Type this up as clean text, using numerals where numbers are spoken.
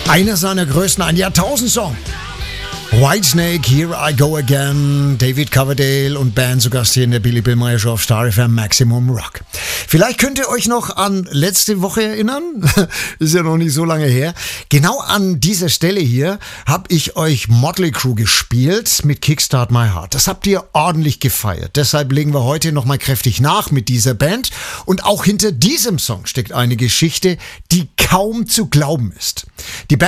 Einer seiner größten, ein Jahrtausendsong. Whitesnake, Here I Go Again, David Coverdale und Band zu Gast hier in der Billy Billmeyer Show auf Star FM Maximum Rock. Vielleicht könnt ihr euch noch an letzte Woche erinnern, ist ja noch nicht so lange her. Genau an dieser Stelle hier habe ich euch Motley Crue gespielt mit Kickstart My Heart. Das habt ihr ordentlich gefeiert. Deshalb legen wir heute nochmal kräftig nach mit dieser Band. Und auch hinter diesem Song steckt eine Geschichte, die kaum zu glauben ist. Die Band